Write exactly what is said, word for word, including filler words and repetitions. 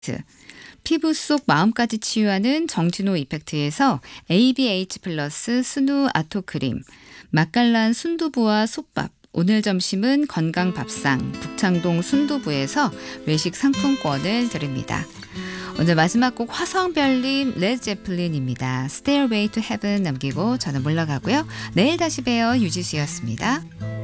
피부 속 마음까지 치유하는 정진호 이펙트에서 에이비에이치 플러스 스누 아토크림, 맛깔난 순두부와 솥밥, 오늘 점심은 건강 밥상 북창동 순두부에서 외식 상품권을 드립니다. 오늘 마지막 곡 화성별님 레드 제플린입니다. Stairway to Heaven 남기고 저는 물러가고요. 내일 다시 봬요. 유지수였습니다.